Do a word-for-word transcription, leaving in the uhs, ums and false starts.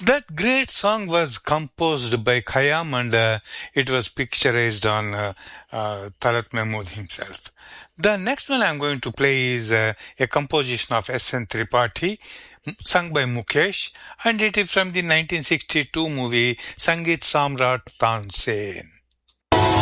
That great song was composed by Khayyam and uh, it was picturized on uh, uh, Talat Mahmood himself. The next one I'm going to play is uh, a composition of S N Tripathi, m- sung by Mukesh, and it is from the nineteen sixty-two movie Sangeet Samrat Tansen.